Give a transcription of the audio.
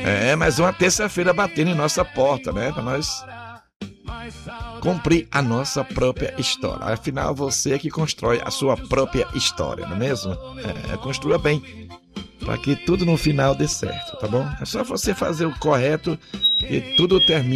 Mais uma terça-feira batendo em nossa porta, né? Para nós cumprir a nossa própria história. Afinal, você é que constrói a sua própria história, não é mesmo? Construa bem, para que tudo no final dê certo, tá bom? É só você fazer o correto e tudo termina